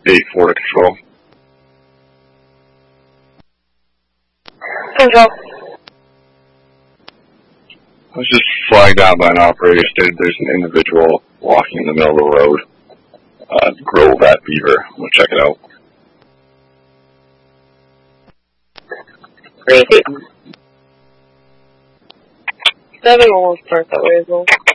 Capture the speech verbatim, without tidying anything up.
eight four to control. Control. I was just flagged down by an operator stated there's an individual walking in the middle of the road. Uh, Grove at Beaver. We'll check it out. Crazy. Seven will start that way as well.